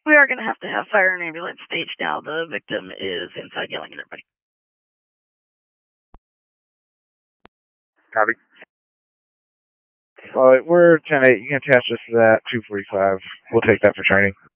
We are going to have fire and ambulance staged now. The victim is inside yelling at everybody. Copy. Alright, we're 10-8. You can attach us to that 245. We'll take that for training.